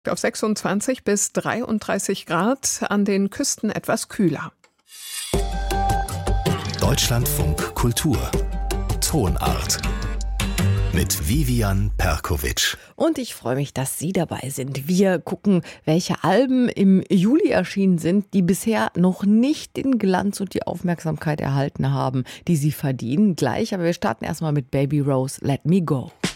Auf 26 bis 33 Grad, an den Küsten etwas kühler. Deutschlandfunk Kultur Tonart mit Vivian Perkovic. Und ich freue mich, dass Sie dabei sind. Wir gucken, welche Alben im Juli erschienen sind, die bisher noch nicht den Glanz und die Aufmerksamkeit erhalten haben, die sie verdienen. Gleich, aber wir starten erstmal mit Baby Rose, Let Me Go.